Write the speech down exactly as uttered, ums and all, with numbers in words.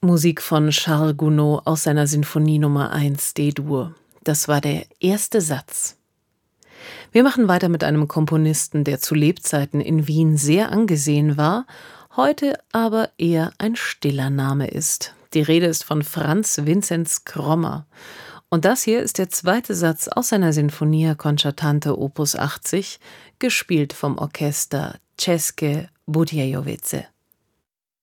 Musik von Charles Gounod aus seiner Sinfonie Nummer eins D-Dur. Das war der erste Satz. Wir machen weiter mit einem Komponisten, der zu Lebzeiten in Wien sehr angesehen war, heute aber eher ein stiller Name ist. Die Rede ist von Franz Vinzenz Krommer. Und das hier ist der zweite Satz aus seiner Sinfonia Concertante Opus achtzig, gespielt vom Orchester České Budějovice.